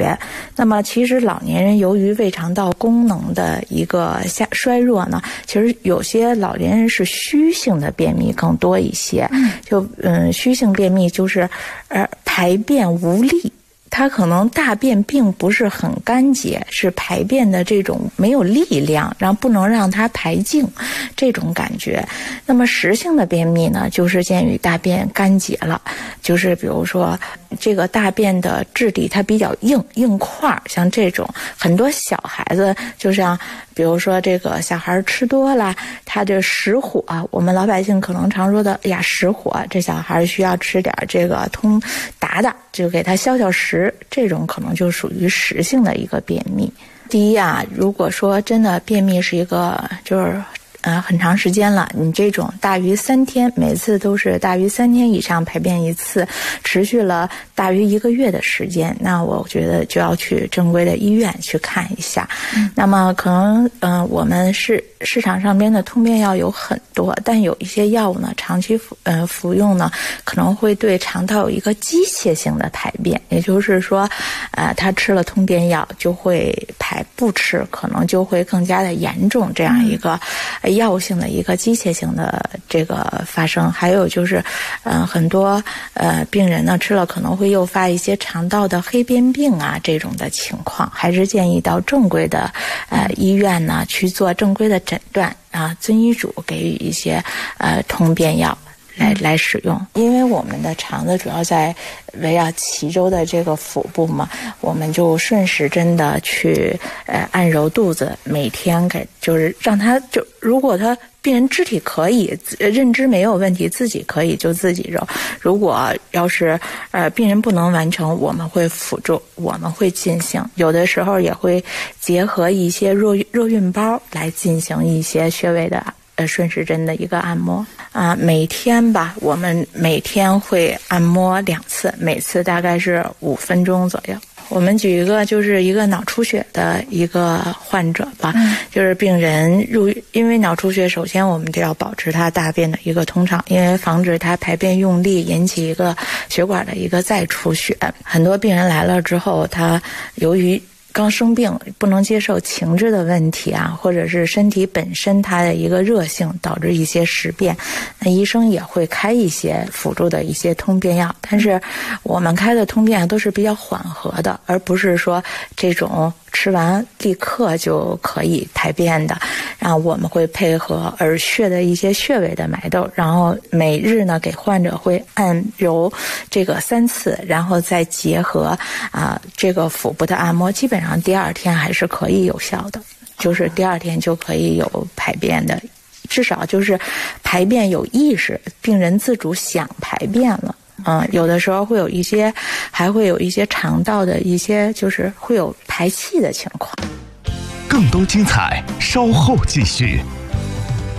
节。那么其实老年人由于胃肠道功能的一个衰弱呢，其实有些老年人是虚性的便秘更多一些。虚性便秘就是排便无力。它可能大便并不是很干结，是排便的这种没有力量，不能让它排净这种感觉。那么实性的便秘呢，就是鉴于大便干结了，就是比如说这个大便的质地它比较硬块，像这种很多小孩子，就像比如说这个小孩吃多了，他这实火，我们老百姓可能常说的实火，这小孩需要吃点这个通达的，就给他消食，这种可能就属于实性的一个便秘。第一如果说真的便秘是一个就是很长时间了，你这种大于3天，每次都是大于3天以上排便一次，持续了大于1个月的时间，那我觉得就要去正规的医院去看一下。那么可能我们市场上边的通便药有很多，但有一些药物呢，长期服用呢，可能会对肠道有一个机械性的排便，也就是说他吃了通便药就会排，不吃可能就会更加的严重，这样一个药性的一个机械性的这个发生。还有就是很多病人呢吃了可能会诱发一些肠道的黑便病这种的情况，还是建议到正规的医院呢去做正规的诊断遵医嘱给予一些通便药来使用。因为我们的肠子主要在围绕脐周的这个腹部嘛，我们就顺时针的去按揉肚子，每天就是让他如果他病人肢体可以，认知没有问题，自己可以就自己揉。如果要是病人不能完成，我们会辅助，我们会进行，有的时候也会结合一些热孕包来进行一些穴位的顺时针的一个按摩每天吧，我们每天会按摩2次，每次大概是5分钟左右。我们举一个就是一个脑出血的一个患者吧，就是病人因为脑出血，首先我们就要保持他大便的一个通畅，因为防止他排便用力引起一个血管的一个再出血。很多病人来了之后，他由于刚生病不能接受情志的问题或者是身体本身它的一个热性导致一些实便，那医生也会开一些辅助的一些通便药，但是我们开的通便药都是比较缓和的，而不是说这种吃完立刻就可以排便的。然后我们会配合耳穴的一些穴位的埋窦，然后每日呢给患者会按揉这个3次，然后再结合这个腹部的按摩，基本上第2天还是可以有效的，就是第2天就可以有排便的，至少就是排便有意识，病人自主想排便了。有的时候会有一些，还会有一些肠道的一些，就是会有排气的情况。 更多精彩稍后继续。